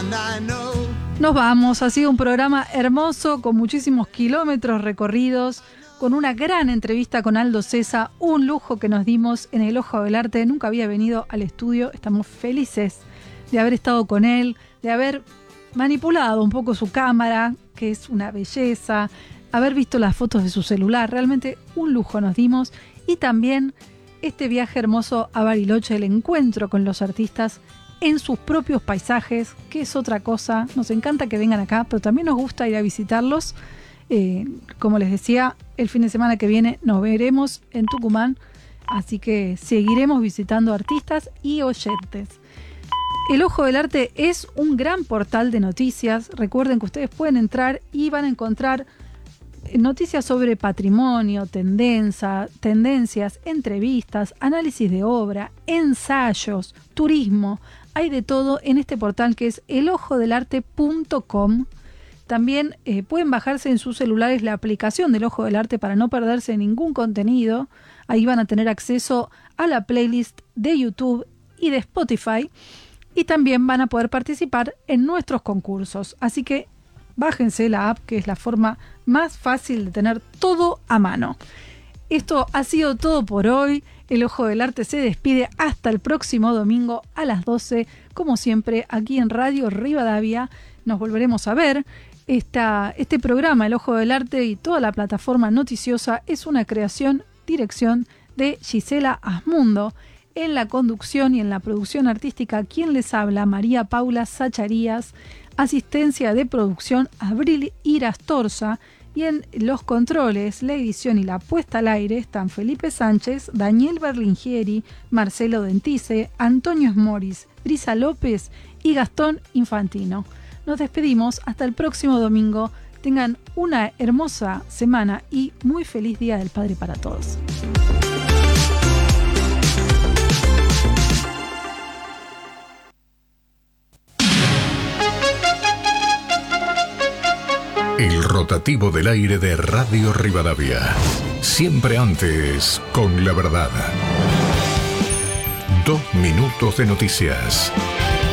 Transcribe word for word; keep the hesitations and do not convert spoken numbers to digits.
Nos vamos, ha sido un programa hermoso con muchísimos kilómetros recorridos, con una gran entrevista con Aldo Cesa, un lujo que nos dimos en el Ojo del Arte. Nunca había venido al estudio, estamos felices de haber estado con él, de haber manipulado un poco su cámara, que es una belleza, haber visto las fotos de su celular, realmente un lujo nos dimos, y también este viaje hermoso a Bariloche, el encuentro con los artistas en sus propios paisajes, que es otra cosa. Nos encanta que vengan acá, pero también nos gusta ir a visitarlos. Eh, como les decía, el fin de semana que viene nos veremos en Tucumán, así que seguiremos visitando artistas y oyentes. El Ojo del Arte es un gran portal de noticias. Recuerden que ustedes pueden entrar y van a encontrar noticias sobre patrimonio, tendencia, tendencias, entrevistas, análisis de obra, ensayos, turismo. Hay de todo en este portal que es el ojo del arte punto com. También eh, pueden bajarse en sus celulares la aplicación del Ojo del Arte para no perderse ningún contenido. Ahí van a tener acceso a la playlist de YouTube y de Spotify. Y también van a poder participar en nuestros concursos. Así que bájense la app, que es la forma más fácil de tener todo a mano. Esto ha sido todo por hoy. El Ojo del Arte se despide hasta el próximo domingo a las doce. Como siempre, aquí en Radio Rivadavia. Nos volveremos a ver. Esta, este programa, El Ojo del Arte, y toda la plataforma noticiosa es una creación, dirección de Gisela Asmundo. En la conducción y en la producción artística, quien les habla, María Paula Zacharías. Asistencia de producción, Abril Irastorza. Y en los controles, la edición y la puesta al aire están Felipe Sánchez, Daniel Berlingieri, Marcelo Dentice, Antonio Smoris, Brisa López y Gastón Infantino. Nos despedimos hasta el próximo domingo. Tengan una hermosa semana y muy feliz Día del Padre para todos. El rotativo del aire de Radio Rivadavia. Siempre antes, con la verdad. Dos minutos de noticias.